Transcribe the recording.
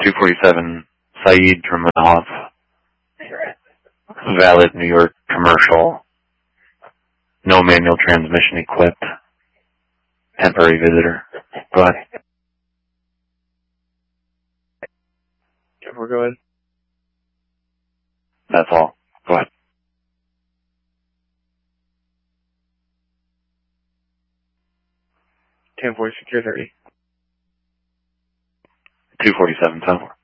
247 Saeed Dramunov, valid New York commercial, no manual transmission equipped, temporary visitor. Go ahead. We're going. That's all. Go ahead. 10-4, secure 30. 247, 10-4.